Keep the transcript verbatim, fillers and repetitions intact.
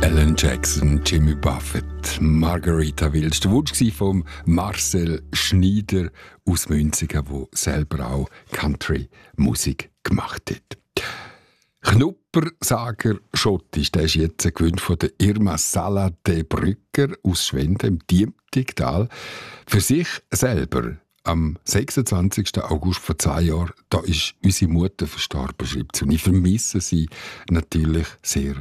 Alan Jackson, Jimmy Buffett, Margarita Wills. Der Wunsch war von Marcel Schneider aus Münzigen, der selber auch Country-Musik gemacht hat. Knuppersager Schottisch, der ist jetzt ein Gewinn von der Irma Sala de Brücker aus Schwenden im Diemtigtal. Für sich selber am sechsundzwanzigsten August vor zehn Jahren, da ist unsere Mutter verstorben, schreibt sie. Und ich vermisse sie natürlich sehr